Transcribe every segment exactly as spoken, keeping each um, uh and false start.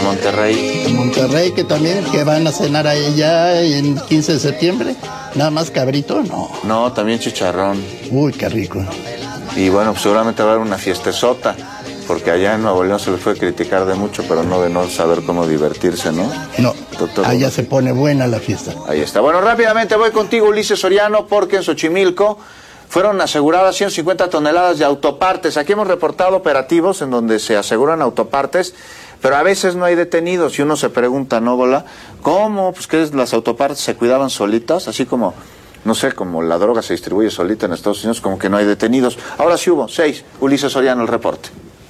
Monterrey. En Monterrey, que también que van a cenar allá en quince de septiembre. Nada más cabrito, no. No, también chicharrón. Uy, qué rico. Y bueno, pues seguramente va a haber una fiestezota, porque allá en Nuevo León se les puede criticar de mucho, pero no de no saber cómo divertirse, ¿no? No, Doctor, allá bueno, se pone buena la fiesta. Ahí está. Bueno, rápidamente voy contigo, Ulises Soriano, porque en Xochimilco fueron aseguradas ciento cincuenta toneladas de autopartes. Aquí hemos reportado operativos en donde se aseguran autopartes, pero a veces no hay detenidos y uno se pregunta, ¿no, Bola? ¿Cómo? Pues que las autopartes se cuidaban solitas, así como, no sé, como la droga se distribuye solita en Estados Unidos, como que no hay detenidos. Ahora sí hubo, seis. Ulises Soriano, el reporte.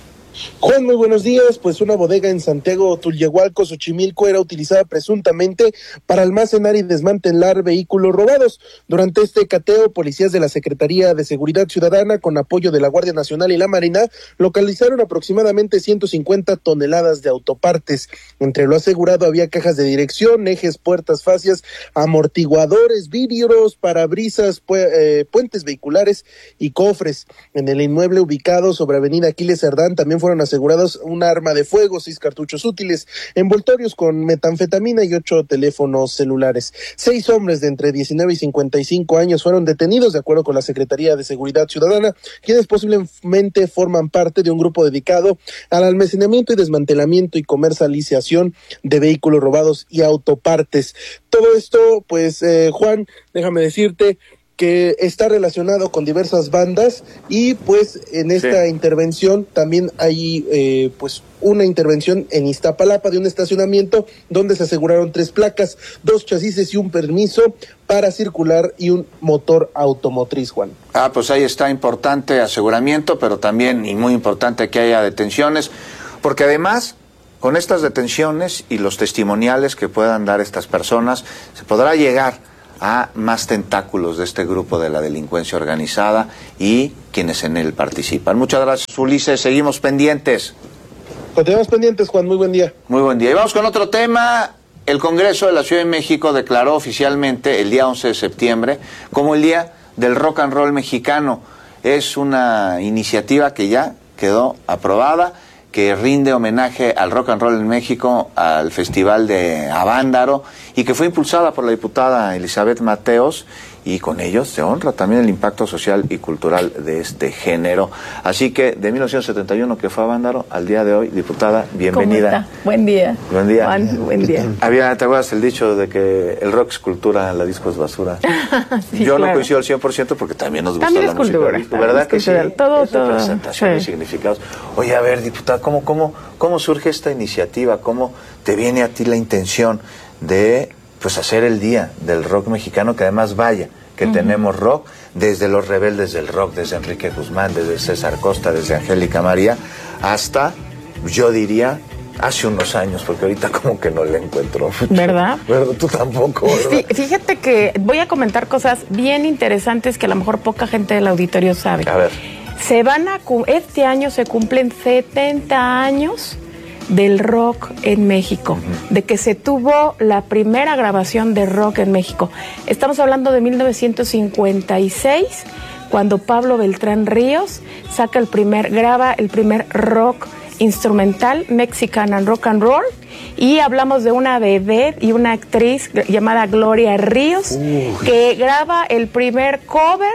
Juan, muy buenos días. Pues una bodega en Santiago Tulyehualco, Xochimilco, era utilizada presuntamente para almacenar y desmantelar vehículos robados. Durante este cateo, policías de la Secretaría de Seguridad Ciudadana, con apoyo de la Guardia Nacional y la Marina, localizaron aproximadamente ciento cincuenta toneladas de autopartes. Entre lo asegurado había cajas de dirección, ejes, puertas, fascias, amortiguadores, vidrios, parabrisas, pu eh, puentes vehiculares y cofres. En el inmueble ubicado sobre Avenida Aquiles Cerdán también fueron asegurados un arma de fuego, seis cartuchos útiles, envoltorios con metanfetamina y ocho teléfonos celulares. Seis hombres de entre diecinueve y cincuenta y cinco años fueron detenidos, de acuerdo con la Secretaría de Seguridad Ciudadana, quienes posiblemente forman parte de un grupo dedicado al almacenamiento y desmantelamiento y comercialización de vehículos robados y autopartes. Todo esto, pues, eh, Juan, déjame decirte que está relacionado con diversas bandas y pues en esta sí. intervención también hay eh, pues una intervención en Iztapalapa de un estacionamiento donde se aseguraron tres placas, dos chasis y un permiso para circular y un motor automotriz, Juan. Ah, pues ahí está, importante aseguramiento, pero también y muy importante que haya detenciones, porque además con estas detenciones y los testimoniales que puedan dar estas personas se podrá llegar a más tentáculos de este grupo de la delincuencia organizada y quienes en él participan. Muchas gracias, Ulises. Seguimos pendientes. Continuamos pendientes, Juan. Muy buen día. Muy buen día. Y vamos con otro tema. El Congreso de la Ciudad de México declaró oficialmente el día once de septiembre como el Día del Rock and Roll Mexicano. Es una iniciativa que ya quedó aprobada, que rinde homenaje al rock and roll en México, al Festival de Avándaro, y que fue impulsada por la diputada Elizabeth Mateos, y con ellos se honra también el impacto social y cultural de este género. Así que de mil novecientos setenta y uno que fue Avándaro al día de hoy, diputada, bienvenida. ¿Cómo está? Buen día. Buen día. Juan, buen día. Había, ¿te acuerdas el dicho de que el rock es cultura, la disco es basura? Sí, Yo claro. no coincido al cien por ciento porque también nos gusta también la es música. Cultura, ¿Verdad es que cultural. sí? Todo, es todo. representación Sí. y significados. Oye, a ver, diputada, ¿cómo, cómo, ¿cómo surge esta iniciativa? ¿Cómo te viene a ti la intención de pues hacer el Día del Rock Mexicano, que además vaya, que uh-huh. tenemos rock, desde los rebeldes del rock, desde Enrique Guzmán, desde César Costa, desde Angélica María, hasta, yo diría, hace unos años, porque ahorita como que no le encuentro mucho. ¿Verdad? ¿Verdad? Tú tampoco, ¿verdad? Fíjate que voy a comentar cosas bien interesantes que a lo mejor poca gente del auditorio sabe. A ver. Se van a, este año se cumplen setenta años del rock en México, uh-huh. de que se tuvo la primera grabación de rock en México. Estamos hablando de mil novecientos cincuenta y seis, cuando Pablo Beltrán Ríos saca el primer, graba el primer rock instrumental, Mexican and Rock and Roll, y hablamos de una vedette y una actriz llamada Gloria Ríos, uh. que graba el primer cover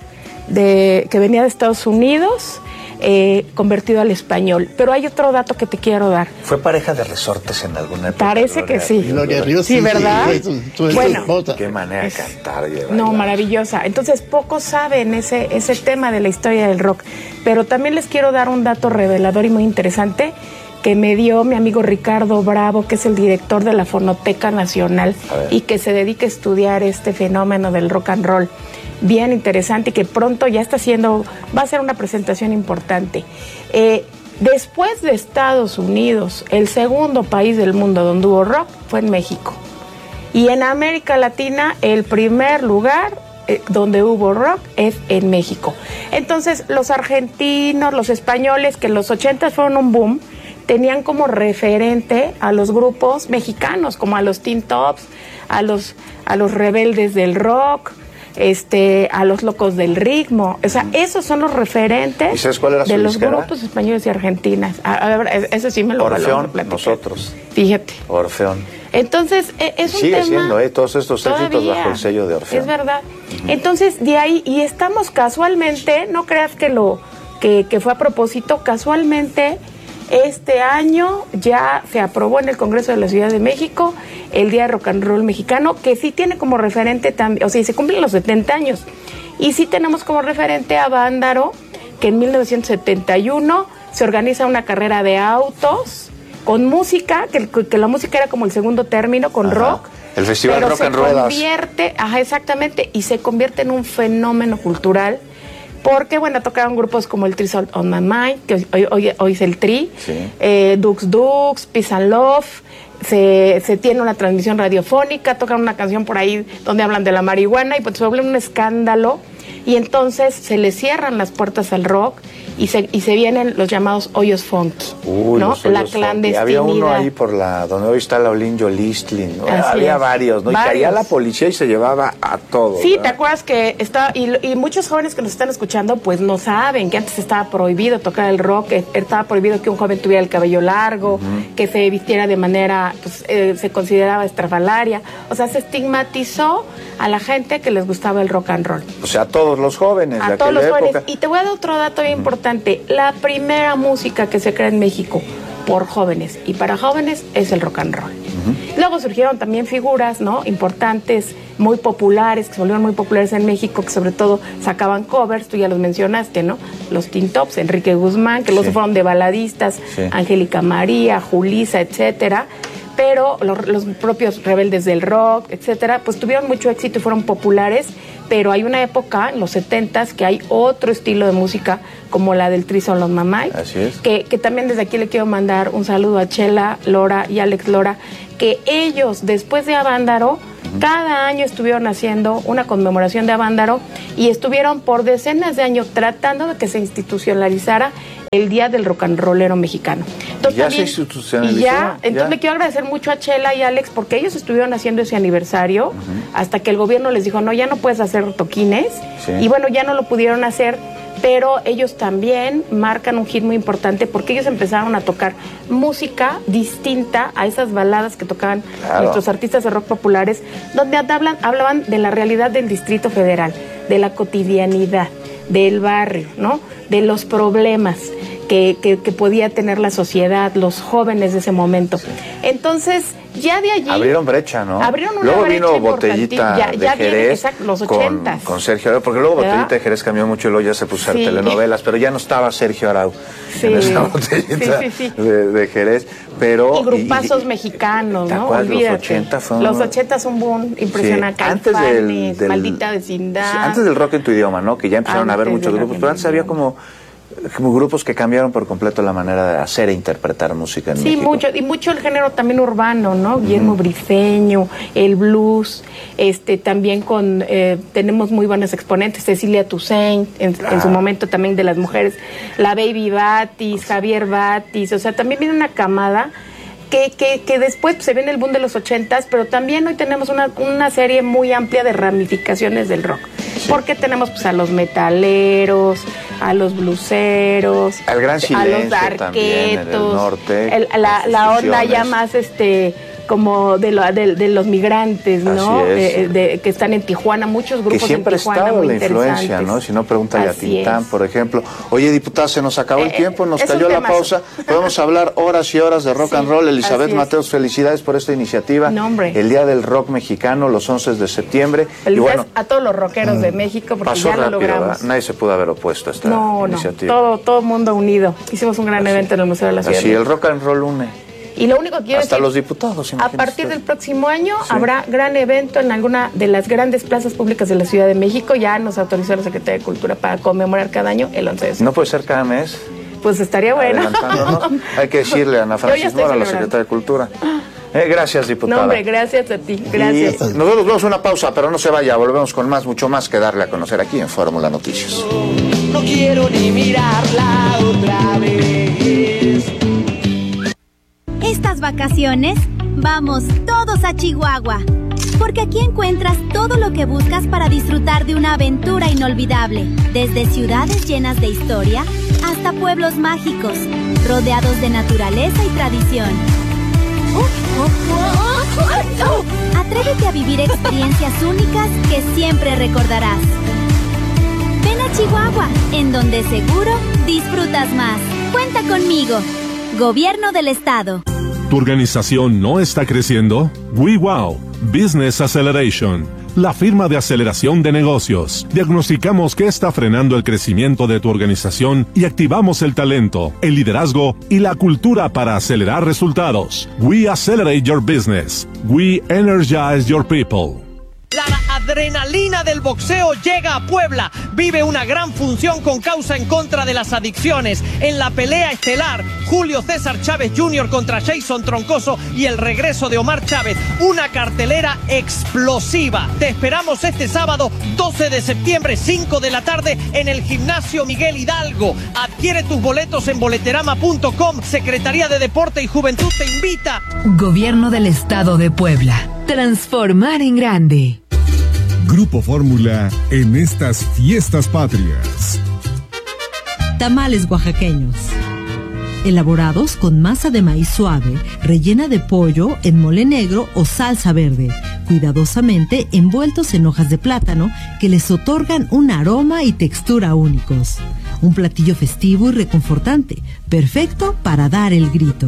de que venía de Estados Unidos, Eh, convertido al español. Pero hay otro dato que te quiero dar. ¿Fue pareja de Resortes en alguna época? Parece Gloria, que sí. Gloria Ríos, sí, sí, ¿verdad? Sí, tú, tú bueno, qué manera de cantar. De no, maravillosa. Entonces, pocos saben ese, ese tema de la historia del rock. Pero también les quiero dar un dato revelador y muy interesante que me dio mi amigo Ricardo Bravo, que es el director de la Fonoteca Nacional y que se dedica a estudiar este fenómeno del rock and roll. Bien interesante y que pronto ya está haciendo, va a ser una presentación importante. Eh, después de Estados Unidos, el segundo país del mundo donde hubo rock fue en México. Y en América Latina, el primer lugar eh, donde hubo rock es en México. Entonces, los argentinos, los españoles, que en los ochentas fueron un boom, tenían como referente a los grupos mexicanos, como a los Teen Tops, a los, a los rebeldes del rock, este, a los Locos del Ritmo. O sea, esos son los referentes ¿Y sabes cuál era su de los disquera? grupos españoles y argentinas. A, a ver, ese sí me lo Orfeón, lo nosotros. Fíjate. Orfeón. Entonces, es un Sigue tema... siendo, ¿eh? Todos estos éxitos todavía, bajo el sello de Orfeón. Es verdad. Uh-huh. Entonces, de ahí, y estamos casualmente, no creas que lo que, que fue a propósito, casualmente, este año ya se aprobó en el Congreso de la Ciudad de México el Día de Rock and Roll Mexicano, que sí tiene como referente también, o sea, se cumplen los setenta años, y sí tenemos como referente a Vándaro, que en mil novecientos setenta y uno se organiza una carrera de autos con música, que, que la música era como el segundo término, con Ajá. rock. El Festival pero Rock se and Ruedas. convierte, ajá, exactamente, y se convierte en un fenómeno cultural, porque, bueno, tocaron grupos como el Trees on My Mind, que hoy, hoy, hoy es el Tri, sí. eh, Dux Dux, Peace and Love, se, se tiene una transmisión radiofónica, tocan una canción por ahí donde hablan de la marihuana, y pues se vuelve un escándalo, y entonces se le cierran las puertas al rock, y se, y se vienen los llamados hoyos funky, Uy, ¿no? los hoyos La funky. clandestinidad. Había uno ahí por la donde hoy está la Olinjo Listlin, ¿no? Había es. varios, ¿no? Y Varios. caía la policía y se llevaba a todos. Sí, ¿verdad? ¿te acuerdas que está y, y muchos jóvenes que nos están escuchando pues no saben que antes estaba prohibido tocar el rock, que estaba prohibido que un joven tuviera el cabello largo, uh-huh. que se vistiera de manera, pues eh, se consideraba estrafalaria, o sea, se estigmatizó a la gente que les gustaba el rock and roll. O sea, a todos los jóvenes a de todos aquella los jóvenes. época. Y te voy a dar otro dato bien uh-huh. importante, la primera música que se crea en México por jóvenes y para jóvenes es el rock and roll. Uh-huh. Luego surgieron también figuras, ¿no? Importantes, muy populares, que se volvieron muy populares en México, que sobre todo sacaban covers, tú ya los mencionaste, ¿no? Los Teen Tops, Enrique Guzmán, que luego sí. fueron de baladistas, sí. Angélica María, Julisa, etcétera. Pero los, los propios rebeldes del rock, etcétera, pues tuvieron mucho éxito y fueron populares, pero hay una época, en los setentas, que hay otro estilo de música, como la del Trees on My Mind. Así es. Que, que también desde aquí le quiero mandar un saludo a Chela, Lora y Alex Lora, que ellos, después de Avándaro, uh-huh. cada año estuvieron haciendo una conmemoración de Avándaro y estuvieron por decenas de años tratando de que se institucionalizara el Día del Rock and Rollero Mexicano. Entonces, ya también, se institucionalizó. Y ya, entonces ya. le quiero agradecer mucho a Chela y Alex porque ellos estuvieron haciendo ese aniversario uh-huh. hasta que el gobierno les dijo, no, ya no puedes hacer toquines. Sí. Y bueno, ya no lo pudieron hacer, pero ellos también marcan un hit muy importante porque ellos empezaron a tocar música distinta a esas baladas que tocaban claro. nuestros artistas de rock populares, donde hablan, hablaban de la realidad del Distrito Federal, de la cotidianidad, del barrio, ¿no? De los problemas que, que, que podía tener la sociedad, los jóvenes de ese momento. Sí. Entonces, ya de allí... Abrieron brecha, ¿no? Abrieron una luego brecha vino Botellita ya, de ya Jerez viene, exacto, los ochentas. Con, con Sergio Arau, porque luego ¿verdad? Botellita de Jerez cambió mucho y luego ya se puso a hacer sí. telenovelas, pero ya no estaba Sergio Arau sí. en esa Botellita sí, sí, sí. De, de Jerez. Pero, y grupazos y, y, ¿no? mexicanos, ¿no? Olvídate. Los ochenta fue Los ochenta son un impresionante. Sí. Antes del, del, Maldita Vecindad. Sí, antes del rock en tu idioma, ¿no? Que ya empezaron antes a haber muchos grupos, pero antes había como... como grupos que cambiaron por completo la manera de hacer e interpretar música en sí, México. Sí, mucho, y mucho el género también urbano, ¿no? Guillermo uh-huh. Briceño, el blues, este también con, eh, tenemos muy buenos exponentes, Cecilia Toussaint, en, ah. en su momento también de las mujeres, la Baby Batis, Javier Batis, o sea, también viene una camada que, que, que después pues, se viene el boom de los ochentas, pero también hoy tenemos una, una serie muy amplia de ramificaciones del rock. Sí. Porque tenemos pues a los metaleros, a los bluseros, al gran silencio, a los arquetos, también, en el norte, el, la, la onda ya más este como de, lo, de, de los migrantes, ¿no? De, de, que están en Tijuana, muchos grupos que siempre en Tijuana ha estado muy la influencia, ¿no? Si no, pregúntale Así a Tintán, es. por ejemplo. Oye, diputada, se nos acabó eh, el tiempo, nos cayó la pausa. Podemos hablar horas y horas de rock sí, and roll. Elizabeth Mateos, felicidades por esta iniciativa. No, el Día del Rock Mexicano, los once de septiembre. Felicidades y bueno, a todos los rockeros mm, de México, porque pasó ya rápido, lo logramos. ¿verdad? Nadie se pudo haber opuesto a esta no, iniciativa. No, todo, todo mundo unido. Hicimos un gran Así, evento en el Museo de la Ciudad. Así, el rock and roll une. Y lo único que quiero Hasta decir, los diputados, a partir usted. del próximo año sí. habrá gran evento en alguna de las grandes plazas públicas de la Ciudad de México. Ya nos autorizó la Secretaría de Cultura para conmemorar cada año el once de septiembre. ¿No puede ser cada mes? Pues estaría bueno. Hay que decirle a Ana Francis Mora, la Secretaria de Cultura. Eh, gracias, diputada. No, hombre, gracias a ti. Gracias. Y nosotros vamos a una pausa, pero no se vaya. Volvemos con más, mucho más que darle a conocer aquí en Fórmula Noticias. No quiero ni mirarla otra vez. Estas vacaciones vamos todos a Chihuahua. Porque aquí encuentras todo lo que buscas para disfrutar de una aventura inolvidable. Desde ciudades llenas de historia hasta pueblos mágicos, rodeados de naturaleza y tradición. Atrévete a vivir experiencias únicas que siempre recordarás. Ven a Chihuahua, en donde seguro disfrutas más. Cuenta conmigo. Gobierno del Estado. ¿Tu organización no está creciendo? WeWow Business Acceleration, la firma de aceleración de negocios. Diagnosticamos qué está frenando el crecimiento de tu organización y activamos el talento, el liderazgo y la cultura para acelerar resultados. We accelerate your business. We energize your people. La adrenalina del boxeo llega a Puebla. Vive una gran función con causa en contra de las adicciones. En la pelea estelar, Julio César Chávez junior contra Jason Troncoso y el regreso de Omar Chávez. Una cartelera explosiva. Te esperamos este sábado doce de septiembre, cinco de la tarde, en el Gimnasio Miguel Hidalgo. Adquiere tus boletos en boleterama punto com. Secretaría de Deporte y Juventud te invita. Gobierno del Estado de Puebla. Transformar en grande. Grupo Fórmula en estas fiestas patrias. Tamales oaxaqueños. Elaborados con masa de maíz suave, rellena de pollo en mole negro o salsa verde, cuidadosamente envueltos en hojas de plátano que les otorgan un aroma y textura únicos. Un platillo festivo y reconfortante, perfecto para dar el grito.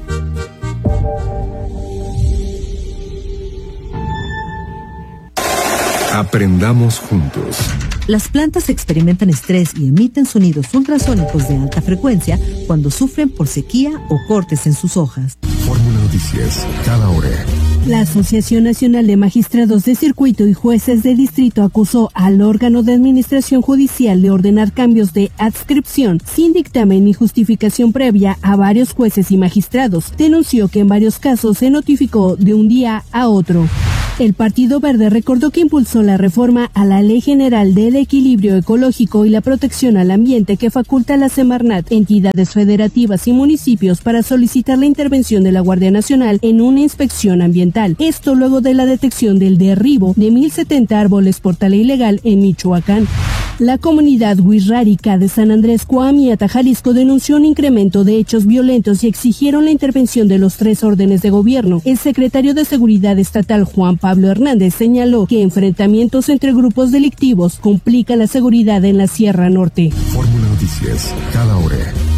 Aprendamos juntos. Las plantas experimentan estrés y emiten sonidos ultrasónicos de alta frecuencia cuando sufren por sequía o cortes en sus hojas. Fórmula Noticias, cada hora. La Asociación Nacional de Magistrados de Circuito y Jueces de Distrito acusó al órgano de administración judicial de ordenar cambios de adscripción sin dictamen ni justificación previa a varios jueces y magistrados. Denunció que en varios casos se notificó de un día a otro. El Partido Verde recordó que impulsó la reforma a la Ley General del Equilibrio Ecológico y la Protección al Ambiente que faculta a la Semarnat, entidades federativas y municipios para solicitar la intervención de la Guardia Nacional en una inspección ambiental. Esto luego de la detección del derribo de mil setenta árboles por tala ilegal en Michoacán. La comunidad wixárika de San Andrés Coahuila, Jalisco, denunció un incremento de hechos violentos y exigieron la intervención de los tres órdenes de gobierno. El secretario de Seguridad Estatal, Juan Pablo Hernández, señaló que enfrentamientos entre grupos delictivos complican la seguridad en la Sierra Norte. Fórmula Noticias, cada hora.